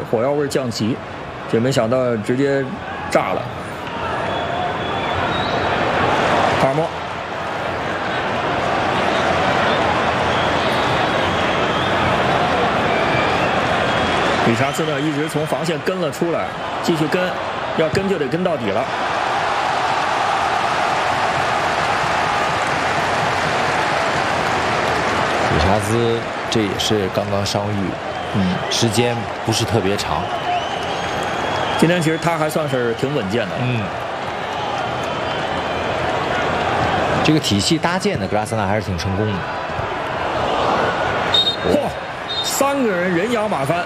火药味降级，就没想到直接炸了。帕尔默，理查兹呢一直从防线跟了出来，继续跟，要跟就得跟到底了。 理查兹这也是刚刚伤愈，时间不是特别长。 今天其实他还算是挺稳健的， 这个体系搭建的格拉斯纳还是挺成功的。 嚯，3个人人仰马翻。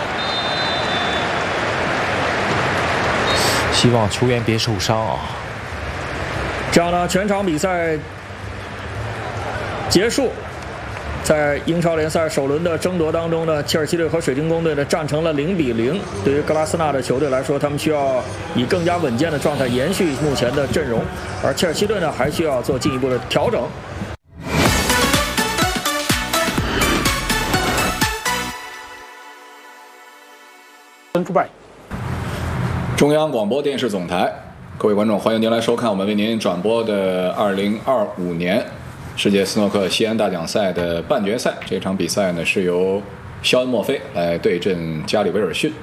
希望球员别受伤啊！ 这样呢，全场比赛结束。在英超联赛首轮的争夺当中呢，切尔西队和水晶宫队呢战成了0-0。对于格拉斯纳的球队来说，他们需要以更加稳健的状态延续目前的阵容，而切尔西队呢还需要做进一步的调整。 中央广播电视总台，各位观众，欢迎您来收看我们为您转播的2025年世界斯诺克西安大奖赛的半决赛。这场比赛呢是由肖恩·墨菲来对阵加里·威尔逊。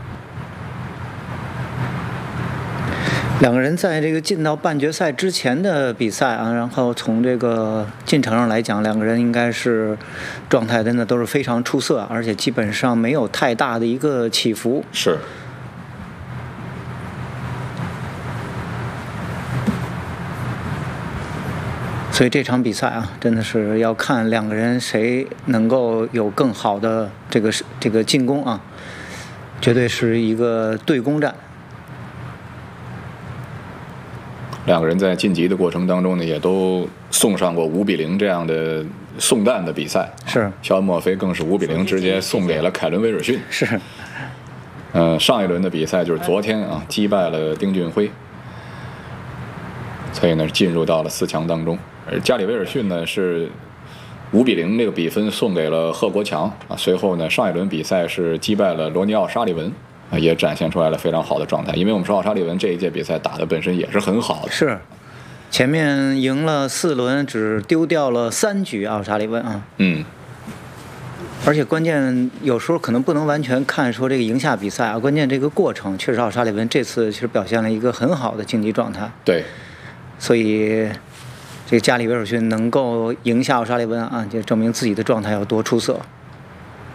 两个人在这个进到半决赛之前的比赛啊，然后从这个进程上来讲，两个人应该是状态真的都是非常出色，而且基本上没有太大的一个起伏。 是。 所以这场比赛啊，真的是要看两个人谁能够有更好的这个进攻啊，绝对是一个对攻战。 两个人在晋级的过程当中呢，也都送上过5-0这样的送蛋的比赛。 是， 肖恩·墨菲更是5-0直接送给了凯伦·威尔逊。 是。 上一轮的比赛就是昨天啊，击败了丁俊晖，所以呢进入到了4强当中。而加里·威尔逊呢是5-0这个比分送给了贺国强啊。随后呢，上一轮比赛是击败了罗尼奥·沙利文啊，也展现出来了非常好的状态。因为我们说奥沙利文这一届比赛打的本身也是很好的， 是前面赢了4轮，只丢掉了3局奥沙利文啊。而且关键有时候可能不能完全看说这个赢下比赛啊，关键这个过程确实奥沙利文这次其实表现了一个很好的竞技状态。 对， 所以这个加里·威尔逊能够赢下奥沙利文啊，就证明自己的状态有多出色。